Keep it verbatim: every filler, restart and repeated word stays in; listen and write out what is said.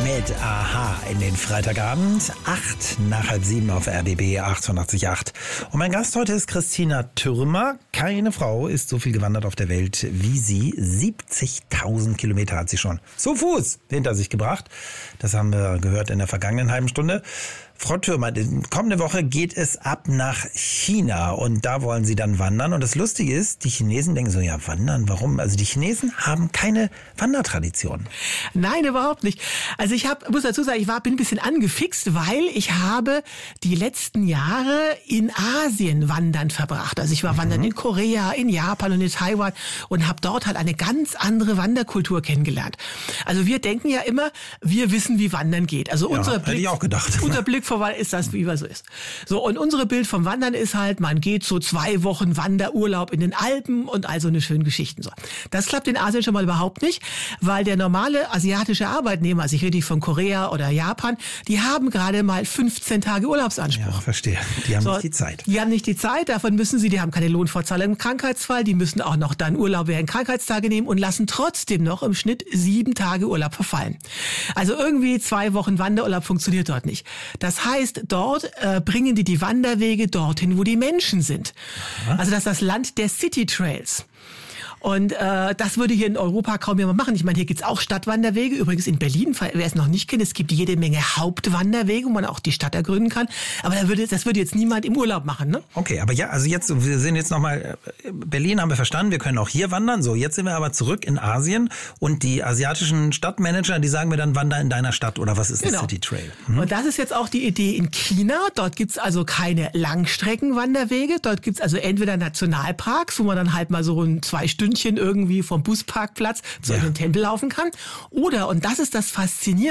mit Aha in den Freitagabend. Acht nach halb sieben auf R B B achtundachtzig Komma acht. Und mein Gast heute ist Christina Thürmer. Keine Frau ist so viel gewandert auf der Welt wie sie. siebzigtausend Kilometer hat sie schon zu Fuß hinter sich gebracht. Das haben wir gehört in der vergangenen halben Stunde. Frau Thürmer, kommende Woche geht es ab nach China und da wollen Sie dann wandern. Und das Lustige ist, die Chinesen denken so, ja, wandern, warum? Also die Chinesen haben keine Wandertradition. Nein, überhaupt nicht. Also ich hab, muss dazu sagen, ich war, bin ein bisschen angefixt, weil ich habe die letzten Jahre in Asien wandern verbracht. Also ich war mhm. wandern in Korea, in Japan und in Taiwan und habe dort halt eine ganz andere Wanderkultur kennengelernt. Also wir denken ja immer, wir wissen, wie Wandern geht. Also ja, unser hätte Blick, ich auch gedacht. unser Blick vom Wandern ist das, wie immer so ist. So, und unsere Bild vom Wandern ist halt, man geht so zwei Wochen Wanderurlaub in den Alpen und all so eine schöne Geschichten. So. Das klappt in Asien schon mal überhaupt nicht, weil der normale asiatische Arbeitnehmer, also ich rede von Korea oder Japan, die haben gerade mal fünfzehn Tage Urlaubsanspruch. Ja, verstehe. Die haben so, nicht die Zeit. Die haben nicht die Zeit, davon müssen sie, die haben keine Lohnfortzahlung im Krankheitsfall, die müssen auch noch dann Urlaub während Krankheitstage nehmen und lassen trotzdem noch im Schnitt sieben Tage Urlaub verfallen. Also irgendwie zwei Wochen Wanderurlaub funktioniert dort nicht. Das heißt, dort äh, bringen die die Wanderwege dorthin, wo die Menschen sind. Aha. Also das ist das Land der City Trails. Und äh, das würde hier in Europa kaum jemand machen. Ich meine, hier gibt's auch Stadtwanderwege. Übrigens in Berlin, wer es noch nicht kennt, es gibt jede Menge Hauptwanderwege, wo man auch die Stadt ergründen kann. Aber da würde, das würde jetzt niemand im Urlaub machen, ne? Okay, aber ja, also jetzt, wir sind jetzt nochmal, Berlin haben wir verstanden, wir können auch hier wandern. So, jetzt sind wir aber zurück in Asien und die asiatischen Stadtmanager, die sagen mir dann, wander in deiner Stadt oder was ist ein genau. City Trail? Hm? Und das ist jetzt auch die Idee in China. Dort gibt's also keine Langstreckenwanderwege. Dort gibt's also entweder Nationalparks, wo man dann halt mal so ein zwei Stündchen irgendwie vom Busparkplatz zu ja. einem Tempel laufen kann. Oder, und das ist das Faszinierende,